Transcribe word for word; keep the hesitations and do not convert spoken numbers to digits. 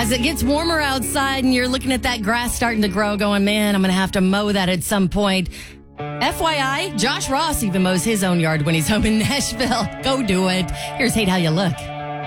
As it gets warmer outside and you're looking at that grass starting to grow, going, man, I'm going to have to mow that at some point. F Y I, Josh Ross even mows his own yard when he's home in Nashville. Go do it. Here's Hate How You Look.